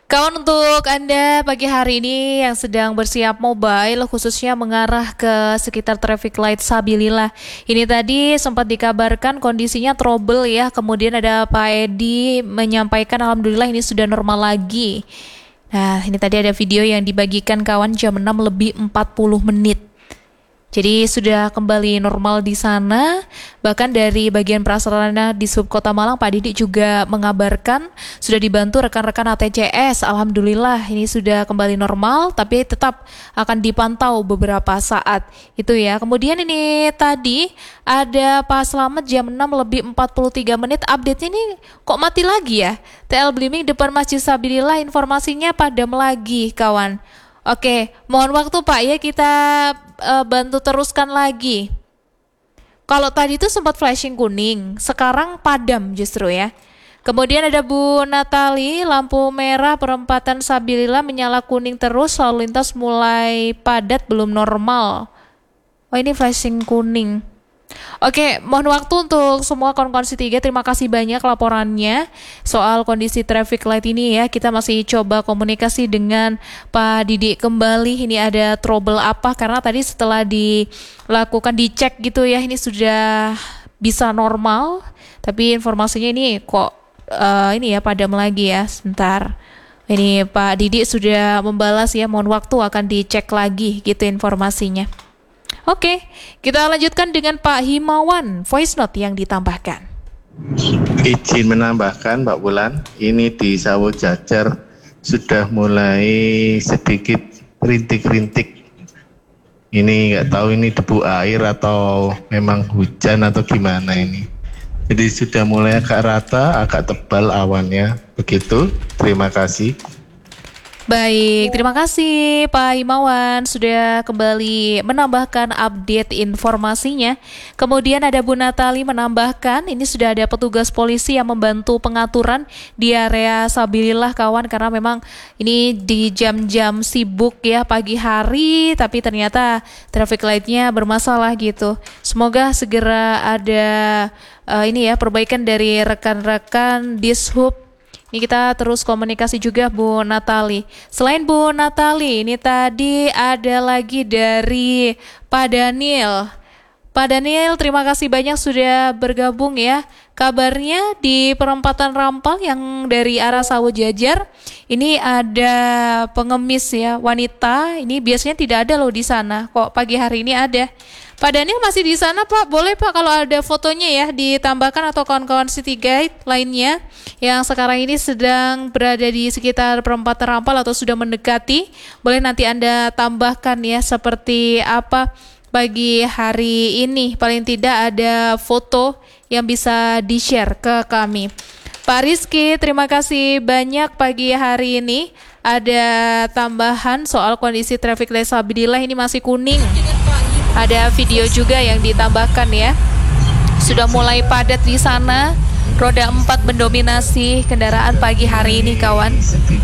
Kawan, untuk Anda pagi hari ini yang sedang bersiap mobile, khususnya mengarah ke sekitar traffic light Sabilillah. Ini tadi sempat dikabarkan kondisinya trouble ya, kemudian ada Pak Edi menyampaikan alhamdulillah ini sudah normal lagi. Nah, ini tadi ada video yang dibagikan kawan jam 6 lebih 40 menit. Jadi sudah kembali normal di sana. Bahkan dari bagian prasarana di Sub Kota Malang, Pak Didik juga mengabarkan sudah dibantu rekan-rekan ATCS. Alhamdulillah ini sudah kembali normal, tapi tetap akan dipantau beberapa saat. Itu ya. Kemudian ini tadi ada Pak Slamet jam 6 lebih 43 menit. Update-nya ini kok mati lagi ya? TL Bliming depan Masjid Sabilillah informasinya padam lagi kawan. Oke, mohon waktu Pak ya, kita bantu teruskan lagi. Kalau tadi itu sempat flashing kuning, sekarang padam justru ya. Kemudian ada Bu Natali, lampu merah perempatan Sabilillah menyala kuning terus, lalu lintas mulai padat belum normal. Oh, ini flashing kuning. Oke, mohon waktu untuk semua kawan-kawan C3. Terima kasih banyak laporannya soal kondisi traffic light ini ya. Kita masih coba komunikasi dengan Pak Didik kembali. Ini ada trouble apa? Karena tadi setelah dilakukan dicek gitu ya, ini sudah bisa normal. Tapi informasinya ini kok ini ya padam lagi ya. Sebentar. Ini Pak Didik sudah membalas ya. Mohon waktu akan dicek lagi gitu informasinya. Oke, kita lanjutkan dengan Pak Himawan, voice note yang ditambahkan. Izin menambahkan Mbak Bulan, ini di Sawo Jajar sudah mulai sedikit rintik-rintik. Ini nggak tahu ini debu air atau memang hujan atau gimana ini. Jadi sudah mulai agak rata, agak tebal awannya. Begitu, terima kasih. Baik, terima kasih Pak Himawan sudah kembali menambahkan update informasinya. Kemudian ada Bu Natali menambahkan ini sudah ada petugas polisi yang membantu pengaturan di area Sabilillah kawan, karena memang ini di jam-jam sibuk ya pagi hari, tapi ternyata traffic light-nya bermasalah gitu. Semoga segera ada ini ya perbaikan dari rekan-rekan Dishub. Ini kita terus komunikasi juga Bu Natali. Selain Bu Natali, ini tadi ada lagi dari Pak Daniel. Pak Daniel, terima kasih banyak sudah bergabung ya. Kabarnya di perempatan Rampal yang dari arah Sawo Jajar, ini ada pengemis ya, wanita. Ini biasanya tidak ada loh di sana. Kok pagi hari ini ada? Pak Daniel masih di sana Pak? Boleh Pak kalau ada fotonya ya ditambahkan, atau kawan-kawan City Guide lainnya yang sekarang ini sedang berada di sekitar perempatan Rampal atau sudah mendekati, boleh nanti Anda tambahkan ya seperti apa pagi hari ini. Paling tidak ada foto yang bisa di-share ke kami. Pak Rizky, terima kasih banyak pagi hari ini. Ada tambahan soal kondisi traffic light Sabilillah ini masih kuning. Ada video juga yang ditambahkan ya. Sudah mulai padat di sana. Roda 4 mendominasi kendaraan pagi hari ini kawan.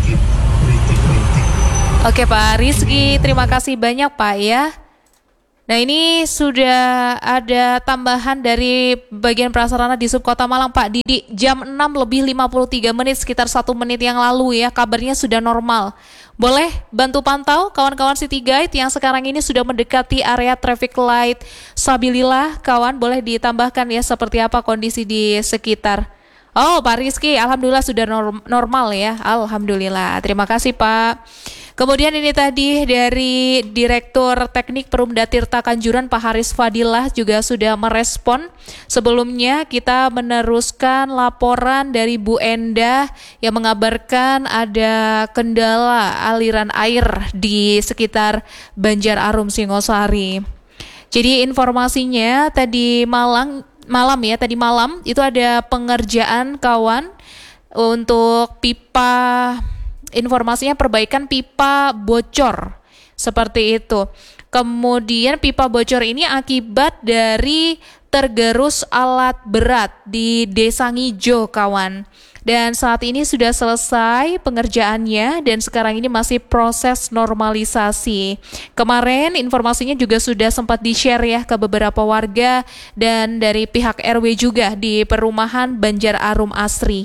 Oke Pak Rizky, terima kasih banyak Pak ya. Nah, ini sudah ada tambahan dari bagian prasarana di Sub Kota Malang Pak Didi, jam 6 lebih 53 menit, sekitar 1 menit yang lalu ya, kabarnya sudah normal. Boleh bantu pantau kawan-kawan City Guide yang sekarang ini sudah mendekati area traffic light Sabilillah, kawan boleh ditambahkan ya seperti apa kondisi di sekitar. Oh Pak Rizky, alhamdulillah sudah normal ya, alhamdulillah, terima kasih Pak. Kemudian ini tadi dari Direktur Teknik Perumda Tirta Kanjuran Pak Haris Fadilah juga sudah merespon. Sebelumnya kita meneruskan laporan dari Bu Endah yang mengabarkan ada kendala aliran air di sekitar Banjar Arum Singosari. Jadi informasinya tadi malam itu ada pengerjaan kawan untuk pipa. Informasinya perbaikan pipa bocor seperti itu. Kemudian pipa bocor ini akibat dari tergerus alat berat di Desa Ngijo kawan. Dan saat ini sudah selesai pengerjaannya dan sekarang ini masih proses normalisasi. Kemarin informasinya juga sudah sempat di-share ya ke beberapa warga dan dari pihak RW juga di perumahan Banjar Arum Asri.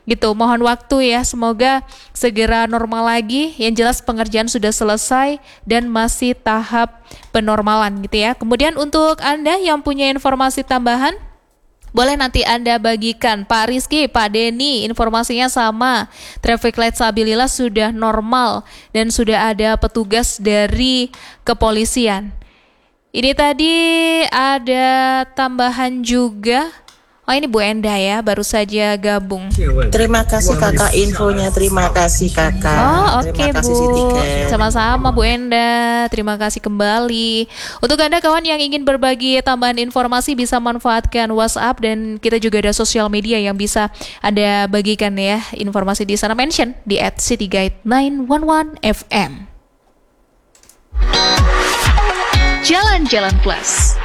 Gitu, mohon waktu ya, semoga segera normal lagi. Yang jelas pengerjaan sudah selesai dan masih tahap penormalan gitu ya. Kemudian untuk Anda yang punya informasi tambahan, boleh nanti Anda bagikan. Pak Rizky, Pak Denny, informasinya sama. Traffic light Sabilillah sudah normal dan sudah ada petugas dari kepolisian. Ini tadi ada tambahan juga. Oh, ini Bu Enda ya, baru saja gabung. Terima kasih kakak infonya, terima kasih kakak. Oh, oke, terima kasih Bu. Sitiken. Sama-sama Bu Enda, terima kasih kembali. Untuk Anda kawan yang ingin berbagi tambahan informasi bisa manfaatkan WhatsApp, dan kita juga ada sosial media yang bisa Anda bagikan ya informasi di sana, mention di @cityguide911fm. Jalan-Jalan Plus.